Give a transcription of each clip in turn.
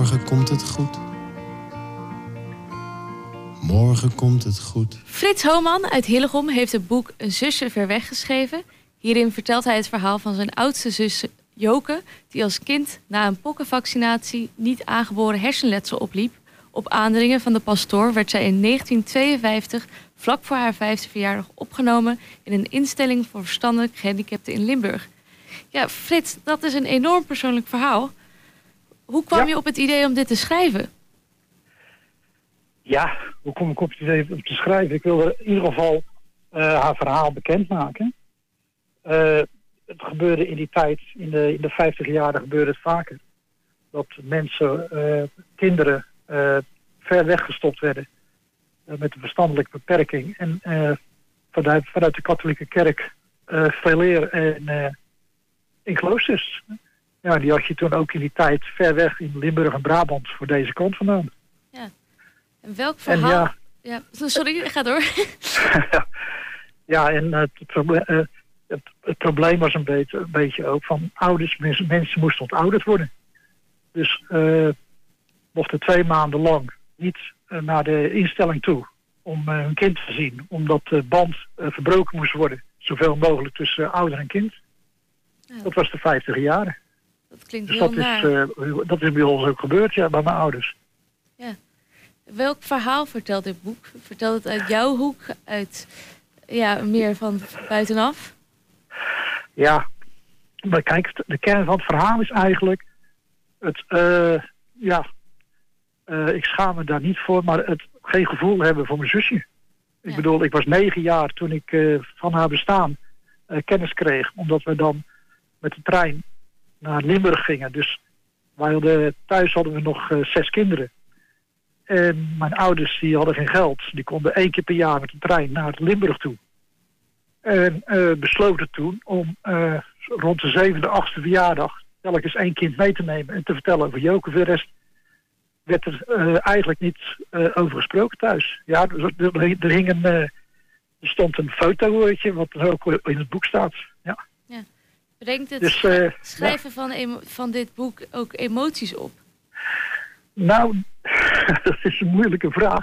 Morgen komt het goed. Morgen komt het goed. Frits Homan uit Hillegom heeft het boek Een zusje ver weg geschreven. Hierin vertelt hij het verhaal van zijn oudste zus Joke, die als kind na een pokkenvaccinatie niet aangeboren hersenletsel opliep. Op aandringen van de pastoor werd zij in 1952, vlak voor haar 5e verjaardag, opgenomen in een instelling voor verstandelijk gehandicapten in Limburg. Ja, Frits, dat is een enorm persoonlijk verhaal. Hoe kwam je op het idee om dit te schrijven? Ja, hoe kom ik op het idee om te schrijven? Ik wilde in ieder geval haar verhaal bekendmaken. Het gebeurde in die tijd, in de 50 jaren gebeurde het vaker. Dat mensen, kinderen, ver weggestopt werden met een verstandelijke beperking. En vanuit de katholieke kerk veel eer in kloosters. Ja, die had je toen ook in die tijd ver weg in Limburg en Brabant voor deze kant vandaan. Ja. En welk verhaal... Ja, sorry, ga door. Ja, en het probleem was een beetje ook van ouders. Mensen moesten ontouderd worden. Dus mochten 2 maanden lang niet naar de instelling toe om hun kind te zien. Omdat de band verbroken moest worden. Zoveel mogelijk tussen ouder en kind. Ja. Dat was de 50 jaren. Dat klinkt dus heel naar. Dat is bij ons ook gebeurd, ja, bij mijn ouders. Ja. Welk verhaal vertelt dit boek? Vertelt het uit jouw hoek? Uit meer van buitenaf? Ja, maar kijk, de kern van het verhaal is eigenlijk... ik schaam me daar niet voor, maar het geen gevoel hebben voor mijn zusje. Ik bedoel, ik was 9 jaar toen ik van haar bestaan kennis kreeg. Omdat we dan met de trein naar Limburg gingen. Dus thuis hadden we nog 6 kinderen. En mijn ouders die hadden geen geld. Die konden 1 keer per jaar met de trein naar Limburg toe. En besloten toen om rond de 7e, 8e verjaardag telkens 1 kind mee te nemen en te vertellen over Joke. Voor de rest werd er eigenlijk niet over gesproken thuis. Ja, er stond een fotootje wat er ook in het boek staat. Ja. Brengt het schrijven van dit boek ook emoties op? Nou, dat is een moeilijke vraag.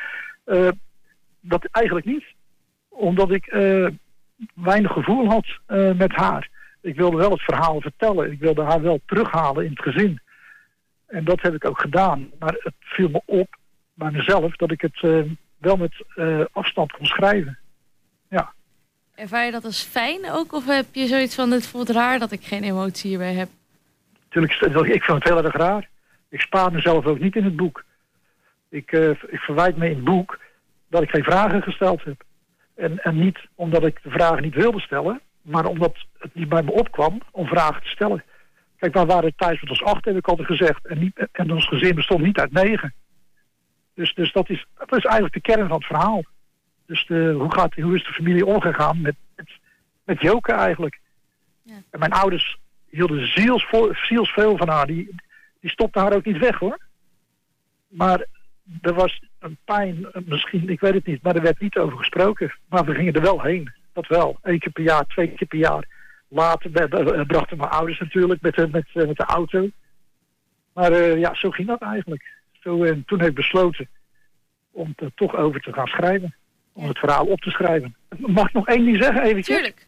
Dat eigenlijk niet. Omdat ik weinig gevoel had met haar. Ik wilde wel het verhaal vertellen. Ik wilde haar wel terughalen in het gezin. En dat heb ik ook gedaan. Maar het viel me op bij mezelf dat ik het wel met afstand kon schrijven. Ja. Ervaar je dat als fijn ook? Of heb je zoiets van, het voelt raar dat ik geen emotie hierbij heb? Tuurlijk, ik vind het heel erg raar. Ik spaar mezelf ook niet in het boek. Ik verwijt me in het boek dat ik geen vragen gesteld heb. En niet omdat ik de vragen niet wilde stellen, maar omdat het niet bij me opkwam om vragen te stellen. Kijk, we waren thuis met ons 8, heb ik altijd gezegd. En ons gezin bestond niet uit 9. Dus dat is eigenlijk de kern van het verhaal. Dus hoe is de familie omgegaan met Joke eigenlijk? Ja. En mijn ouders hielden zielsveel van haar. Die stopte haar ook niet weg, hoor. Maar er was een pijn, misschien, ik weet het niet, maar er werd niet over gesproken. Maar we gingen er wel heen, dat wel. 1 keer per jaar, 2 keer per jaar. Later brachten mijn ouders natuurlijk met de auto. Maar zo ging dat eigenlijk. Toen heb ik besloten om er toch over te gaan schrijven. Om het verhaal op te schrijven. Mag ik nog 1 ding zeggen, eventjes? Tuurlijk.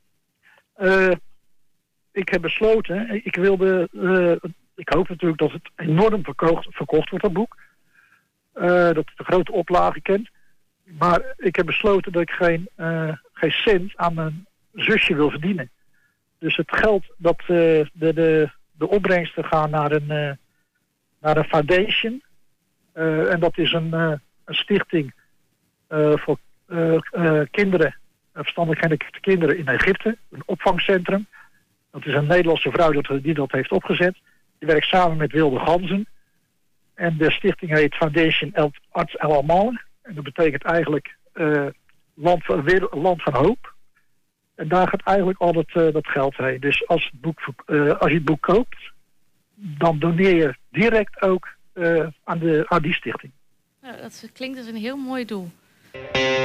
Ik heb besloten, ik hoop natuurlijk dat het enorm verkocht wordt, dat boek. Dat het een grote oplage kent. Maar ik heb besloten dat ik geen cent aan mijn zusje wil verdienen. Dus het geld dat de opbrengsten gaan naar een foundation. En dat is een stichting voor kinderen, verstandelijk gehandicapte kinderen in Egypte. Een opvangcentrum. Dat is een Nederlandse vrouw die dat heeft opgezet. Die werkt samen met Wilde Ganzen. En de stichting heet Foundation Arts El Amal. En dat betekent eigenlijk land van hoop. En daar gaat eigenlijk al dat geld heen. Dus als je het boek koopt, dan doneer je direct ook aan die stichting. Nou, dat klinkt als een heel mooi doel.